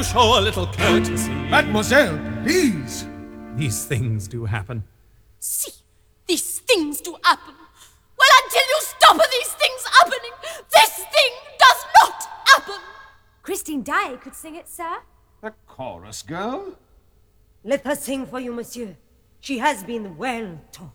show a little courtesy. Mademoiselle, please. These things do happen. See, these things do happen. Well, until you stop these things happening, this thing does not happen. Christine Daae could sing it, sir. A chorus girl? Let her sing for you, monsieur. She has been well taught.